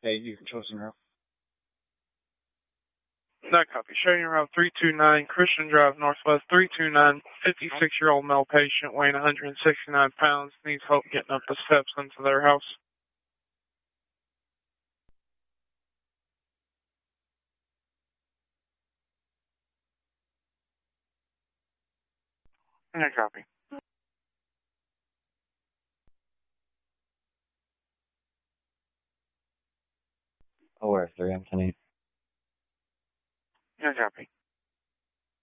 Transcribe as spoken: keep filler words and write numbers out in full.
Okay, you can chosen route. No copy. Showing you route three two nine, Christian Drive, Northwest three two nine, fifty-six-year-old male patient weighing one hundred sixty-nine pounds, needs help getting up the steps into their house. No copy. Oh, where? three M ten eight. No copy.